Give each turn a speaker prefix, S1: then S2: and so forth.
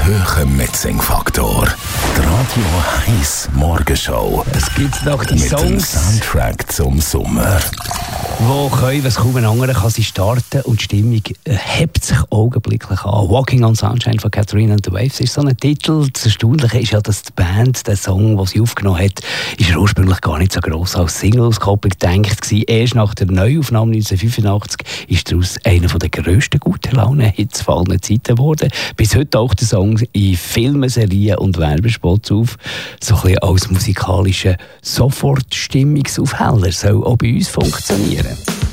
S1: hohem Mitsing-Faktor. Die Radio 1 Morgenshow.
S2: Es gibt noch die
S1: mit
S2: Songs,
S1: dem Soundtrack zum Sommer.
S2: wo können, was kaum ein anderer kann sie starten und die Stimmung hebt sich augenblicklich an. «Walking on Sunshine» von Catherine and the Waves ist so ein Titel. Das Erstaunliche ist ja, dass die Band, der Song, den sie aufgenommen hat, ist ursprünglich gar nicht so gross als Single-Auskopplung gedacht gewesen. Erst nach der Neuaufnahme 1985 ist daraus einer der grössten guten-Laune-Hits von allen Zeiten geworden. Bis heute taucht der Song in Filmen, Serien und Werbespots auf. So ein bisschen als musikalischer Sofortstimmungsaufheller soll auch bei uns funktionieren.